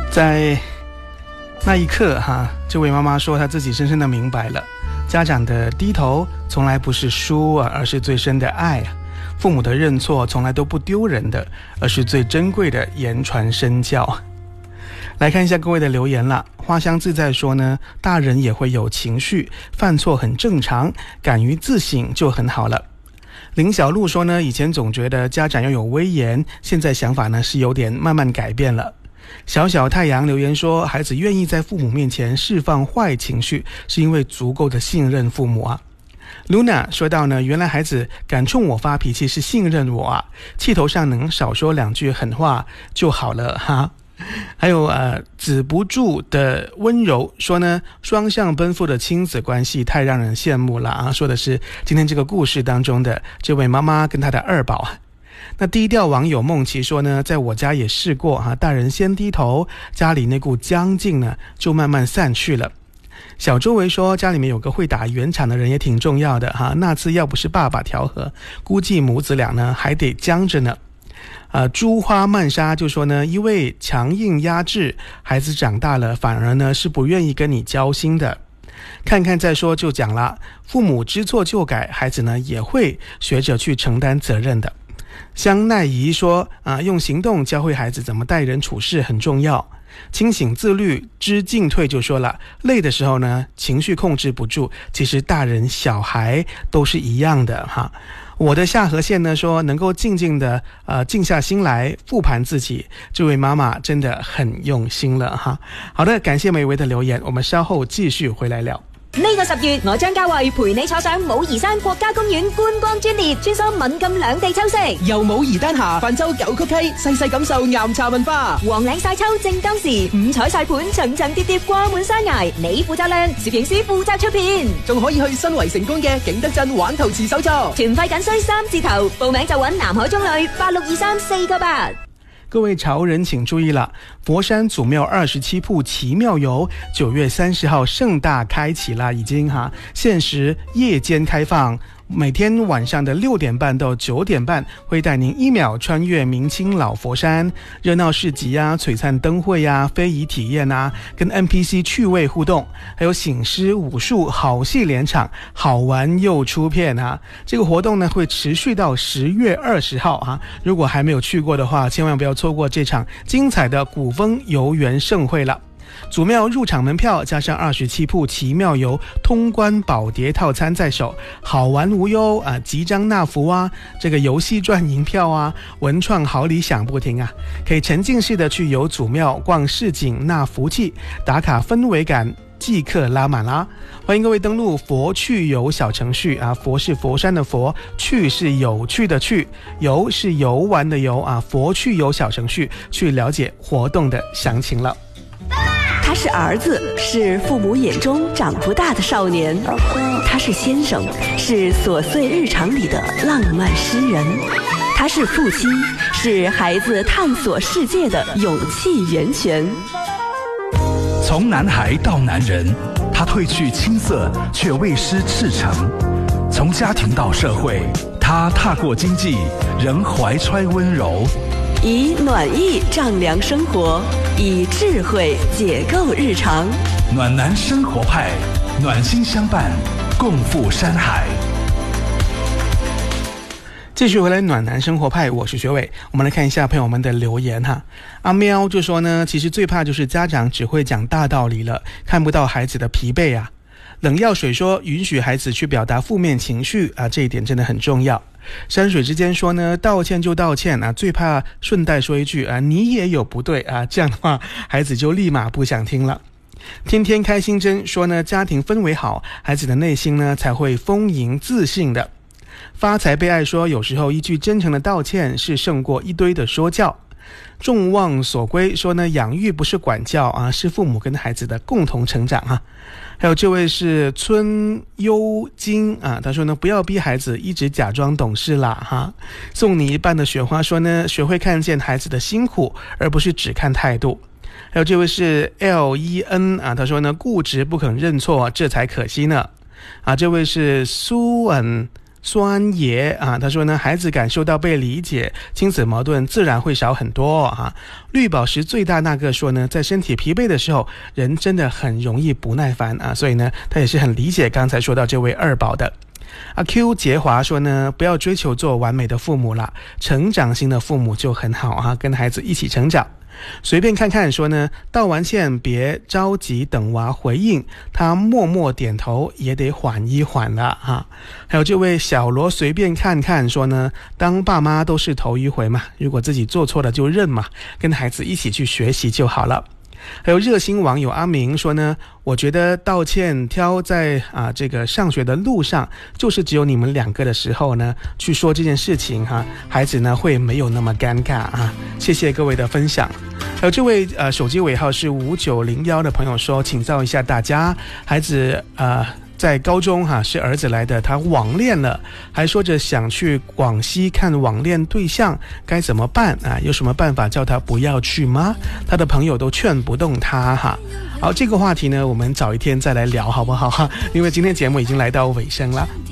在那一刻这位妈妈说她自己深深的明白了，家长的低头从来不是输而是最深的爱父母的认错从来都不丢人的，而是最珍贵的言传身教。来看一下各位的留言了。花香自在说呢，大人也会有情绪，犯错很正常，敢于自省就很好了。林小璐说呢，以前总觉得家长要有威严，现在想法呢是有点慢慢改变了。小小太阳留言说，孩子愿意在父母面前释放坏情绪，是因为足够的信任父母Luna 说到呢，原来孩子敢冲我发脾气是信任我气头上能少说两句狠话就好了还有止不住的温柔说呢，双向奔赴的亲子关系太让人羡慕了说的是今天这个故事当中的这位妈妈跟她的二宝。那低调网友梦琪说呢，在我家也试过大人先低头，家里那股僵劲呢就慢慢散去了。小周围说，家里面有个会打圆场的人也挺重要的那次要不是爸爸调和，估计母子俩呢还得僵着呢。朱花曼莎就说呢，因为强硬压制，孩子长大了反而呢是不愿意跟你交心的。看看再说就讲了，父母知错就改，孩子呢也会学着去承担责任的。香奈怡说用行动教会孩子怎么待人处事很重要。清醒自律知进退就说了，累的时候呢情绪控制不住，其实大人小孩都是一样的我的下颌线呢说，能够静静的静下心来复盘自己，这位妈妈真的很用心了好的，感谢每位的留言，我们稍後繼續回來聊。 呢個10月，我將嘉慧陪你坐上武夷山國家公園觀光專列，穿梭敏感兩地秋色， 由武夷丹霞泛舟九曲溪，細細感受岩茶文化。 黃嶺曬秋正當時，五彩曬盤層層疊疊掛滿山崖，你負責靚，攝影師負責出片， 仲可以去新圍成功嘅景德鎮玩陶瓷手作。 團費僅需3字頭，報名就揾南海中旅8623-498。 各位潮人請注意了，佛山祖廟27鋪奇妙遊9月30號盛大開啟了，已經限時夜間開放，每天晚上的6點半到9點半會帶您1秒穿越明清老佛山，熱鬧市集璀璨燈會非遺體驗跟 NPC 趣味互動，還有醒獅武術好戲連場，好玩又出片這個活動呢會持續到10月20號如果還沒有去過的話，千萬不要錯過這場精彩的古風遊園盛會了。祖廟入場門票加上27鋪奇妙遊通關寶碟套餐在手，好玩無憂集章納福這個遊戲賺銀票文創好禮響不停可以沉浸式的去遊祖廟逛市井納福氣，打卡氛圍感即刻拉滿啦！歡迎各位登錄佛趣遊小程序佛是佛山的佛，趣是有趣的趣，遊是遊玩的遊佛趣遊小程序去了解活動的詳情了。 他是兒子，是父母眼中長不大的少年；他是先生，是瑣碎日常裡的浪漫詩人；他是父親，是孩子探索世界的勇氣源泉。 從男孩到男人，他褪去青澀卻未失赤誠；從家庭到社會，他踏過經濟仍懷揣溫柔。 以暖意丈量生活，以智慧解構日常。 暖男生活派，暖心相伴，共赴山海。 继续回来暖男生活派，我是学伟。我们来看一下朋友们的留言阿喵就说呢，其实最怕就是家长只会讲大道理了，看不到孩子的疲惫冷药水说，允许孩子去表达负面情绪这一点真的很重要。山水之间说呢，道歉就道歉最怕顺带说一句你也有不对这样的话孩子就立马不想听了。天天开心真说呢，家庭氛围好，孩子的内心呢才会丰盈自信的。发财被爱说，有时候一句真诚的道歉是胜过一堆的说教。众望所归说呢，养育不是管教是父母跟孩子的共同成长还有这位是春幽金他说呢，不要逼孩子一直假装懂事啦送你一半的雪花说呢，学会看见孩子的辛苦，而不是只看态度。还有这位是 LEN 他说呢，固执不肯认错，这才可惜呢这位是苏酸爷啊，他说呢，孩子感受到被理解，亲子矛盾自然会少很多啊。绿宝石最大那个说呢，在身体疲惫的时候，人真的很容易不耐烦啊，所以呢，他也是很理解刚才说到这位二宝的。阿 Q 杰华说呢，不要追求做完美的父母啦，成长型的父母就很好啊，跟孩子一起成长。随便看看说呢，道完歉别着急等娃回应，他默默点头也得缓一缓了哈。还有这位小罗随便看看说呢，当爸妈都是头一回嘛，如果自己做错了就认嘛，跟孩子一起去学习就好了。还有热心网友阿明说呢，我觉得道歉挑在这个上学的路上，就是只有你们两个的时候呢，去说这件事情哈，孩子呢会没有那么尴尬啊。谢谢各位的分享。还有这位手机尾号是5901的朋友说，请教一下大家，孩子在高中是儿子来的，他网恋了，还说着想去广西看网恋对象，该怎么办啊？有什么办法叫他不要去吗？他的朋友都劝不动他哈。好，这个话题呢，我们早一天再来聊好不好哈？因为今天节目已经来到尾声了。